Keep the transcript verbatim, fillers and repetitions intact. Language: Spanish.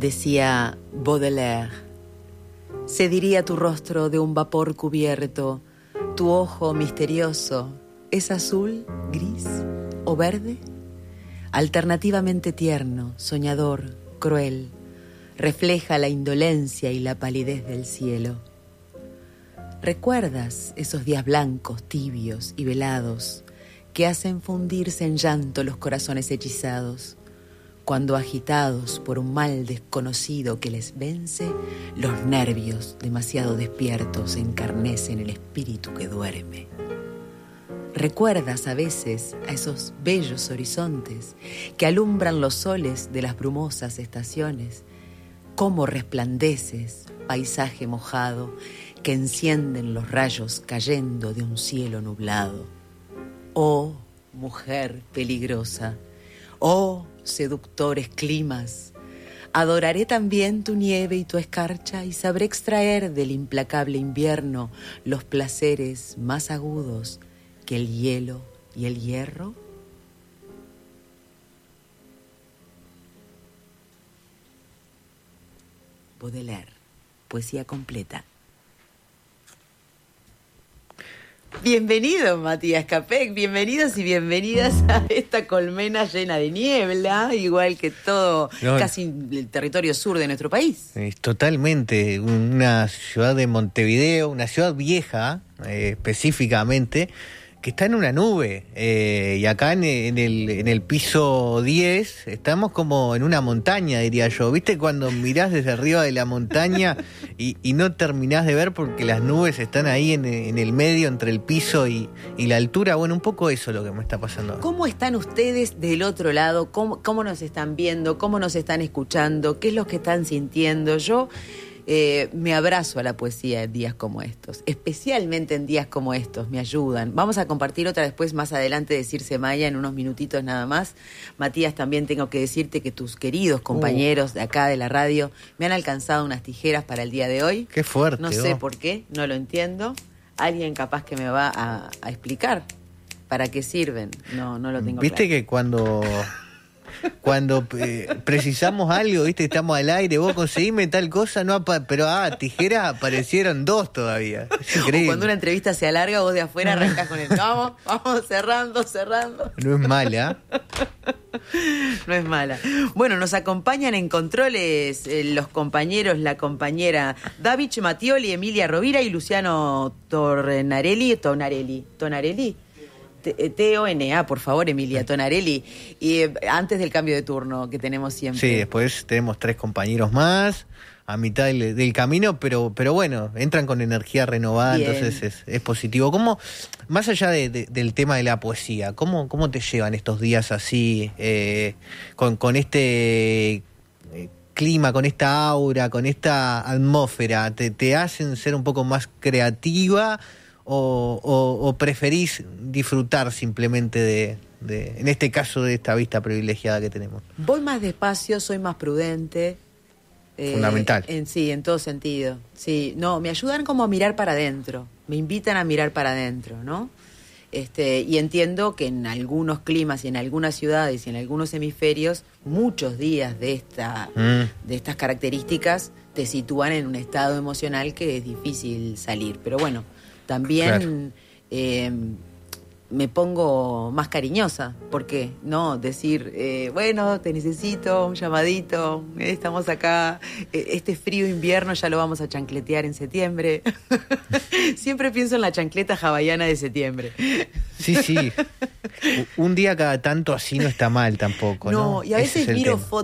decía Baudelaire. Se diría tu rostro de un vapor cubierto, tu ojo misterioso, ¿es azul, gris o verde? Alternativamente tierno, soñador, cruel, refleja la indolencia y la palidez del cielo. ¿Recuerdas esos días blancos, tibios y velados que hacen fundirse en llanto los corazones hechizados? Cuando agitados por un mal desconocido que les vence, los nervios demasiado despiertos encarnecen el espíritu que duerme. ¿Recuerdas a veces a esos bellos horizontes que alumbran los soles de las brumosas estaciones? Cómo resplandeces, paisaje mojado, que encienden los rayos cayendo de un cielo nublado. Oh, mujer peligrosa, oh, seductores climas, adoraré también tu nieve y tu escarcha y sabré extraer del implacable invierno los placeres más agudos que el hielo y el hierro. Baudelaire, poesía completa. Bienvenido, Matías Capek, bienvenidos y bienvenidas a esta colmena llena de niebla, igual que todo, no, casi el territorio sur de nuestro país. Es totalmente, una ciudad de Montevideo, una ciudad vieja, eh, específicamente, que está en una nube, eh, y acá en, en, el, en el piso diez estamos como en una montaña, diría yo. ¿Viste cuando mirás desde arriba de la montaña y, y no terminás de ver porque las nubes están ahí en, en el medio entre el piso y, y la altura? Bueno, un poco eso es lo que me está pasando. ¿Cómo están ustedes del otro lado? ¿Cómo, cómo nos están viendo? ¿Cómo nos están escuchando? ¿Qué es lo que están sintiendo? Yo... Eh, me abrazo a la poesía en días como estos, especialmente en días como estos, me ayudan. Vamos a compartir otra después más adelante de Circe Maya en unos minutitos nada más. Matías, también tengo que decirte que tus queridos compañeros de acá de la radio me han alcanzado unas tijeras para el día de hoy. Qué fuerte. No sé por qué, no lo entiendo. Alguien capaz que me va a, a explicar para qué sirven. No, no lo tengo Viste claro. Que cuando... Cuando eh, precisamos algo, viste, estamos al aire, vos conseguime tal cosa, no apa- pero ah, tijeras aparecieron dos todavía. Es increíble. O cuando una entrevista se alarga, vos de afuera arrancás con el vamos, vamos, cerrando, cerrando. No es mala. No es mala. Bueno, nos acompañan en controles eh, los compañeros, la compañera Davich Mattioli, Emilia Rovira y Luciano Tornarelli, Tonarelli, Tonarelli. T O N A, por favor, Emilia Tonarelli. Y eh, antes del cambio de turno que tenemos siempre. Sí, después tenemos tres compañeros más a mitad del, del camino, pero pero bueno, entran con energía renovada. Bien. Entonces es, es positivo. ¿Cómo, más allá de, de, del tema de la poesía, cómo, cómo te llevan estos días así, eh, con, con este... Eh, clima, con esta aura, con esta atmósfera? ¿Te, te hacen ser un poco más creativa? O, o, o preferís disfrutar simplemente de, de, en este caso, de esta vista privilegiada que tenemos? Voy más despacio, soy más prudente. Fundamental. Eh, en, sí, en todo sentido. Sí, no, me ayudan como a mirar para adentro, me invitan a mirar para adentro, ¿no? Este, y entiendo que en algunos climas y en algunas ciudades y en algunos hemisferios, muchos días de esta, mm. de estas características te sitúan en un estado emocional que es difícil salir. Pero bueno, también claro. eh, me pongo más cariñosa, porque no decir, eh, bueno, te necesito, un llamadito, eh, estamos acá, eh, este frío invierno ya lo vamos a chancletear en septiembre. Siempre pienso en la chancleta hawaiana de septiembre. Sí, sí. Un día cada tanto así no está mal tampoco, ¿no? No, y a veces miro fotos